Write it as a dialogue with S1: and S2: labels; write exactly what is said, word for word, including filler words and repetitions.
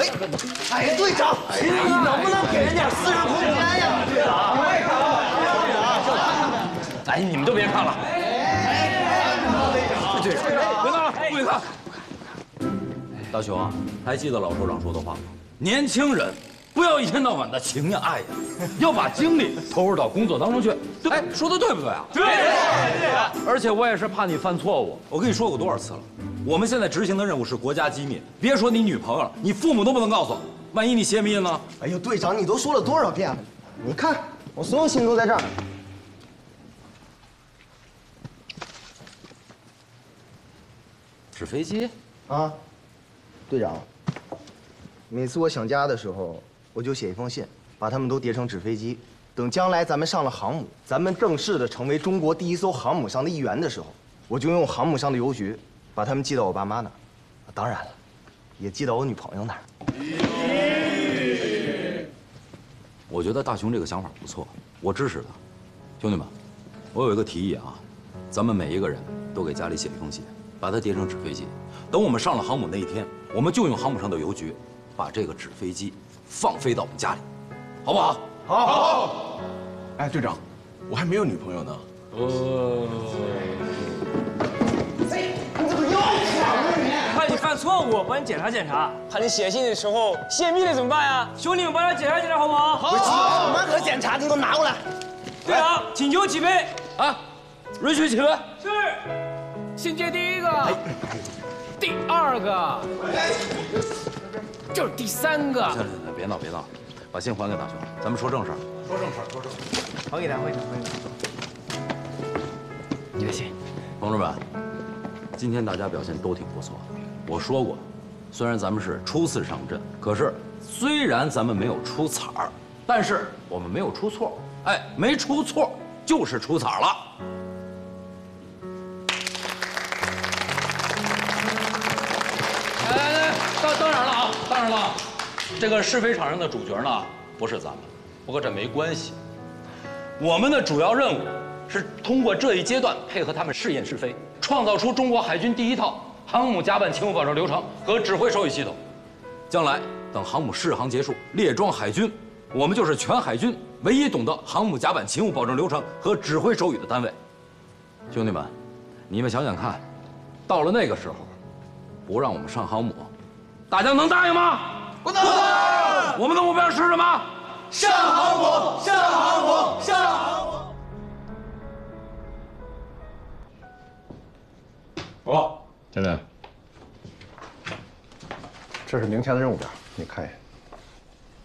S1: 对，哎，队长，你能不能给人点私人空间呀？队长，
S2: 哎，你们都别看了。队长，别闹了，注意看。大雄啊，还记得老首长说的话吗？年轻人不要一天到晚的情呀爱呀，要把精力投入到工作当中去。哎，说的对不对啊？对对。而且我也是怕你犯错误。我跟你说过多少次了，我们现在执行的任务是国家机密，别说你女朋友了，你父母都不能告诉。万一你泄密呢？
S1: 哎呦，队长，你都说了多少遍了？你看，我所有信都在这儿。
S2: 纸飞机？
S1: 啊，队长，每次我想家的时候，我就写一封信，把它们都叠成纸飞机。等将来咱们上了航母，咱们正式的成为中国第一艘航母上的一员的时候，我就用航母上的邮局把它们寄到我爸妈那儿，当然了，也寄到我女朋友那儿。
S2: 我觉得大雄这个想法不错，我支持他。兄弟们，我有一个提议啊，咱们每一个人都给家里写一封信，把它叠成纸飞机。等我们上了航母那一天，我们就用航母上的邮局，把这个纸飞机放飞到我们家里，好不好？
S1: 好，好。
S3: 哎，队长，我还没有女朋友呢。
S2: 哦。
S1: 你怎么又闯了你？
S4: 怕你犯错误，帮你检查检查。怕你写信的时候泄密了怎么办呀？兄弟们帮他检查检查好不好？
S1: 好。什么可检查？你给我拿过来。
S4: 队长，请求起飞。
S2: 啊，允许起飞。
S4: 是。信件第一个，第二个，就是第三个。
S2: 行行行，别闹别闹，把信还给大雄，咱们说正事儿。说正事儿，说正事儿。
S4: 还给他，还给他，还给他。你的信。
S2: 同志们，今天大家表现都挺不错的。我说过，虽然咱们是初次上阵，可是虽然咱们没有出彩儿，但是我们没有出错。哎，没出错就是出彩了。来来来，当当然了啊，当然了啊，这个是非场上的主角呢不是咱们，不过这没关系。我们的主要任务是通过这一阶段配合他们试验是非，创造出中国海军第一套航母甲板勤务保障流程和指挥手语系统。将来等航母试航结束，列装海军，我们就是全海军唯一懂得航母甲板勤务保障流程和指挥手语的单位。兄弟们，你们想想看，到了那个时候，不让我们上航母，大家能答应吗？不能。我们的目标是什么？
S1: 上航母，上航母，上航母。
S3: 哦，先生，这是明天的任务表，你看一眼。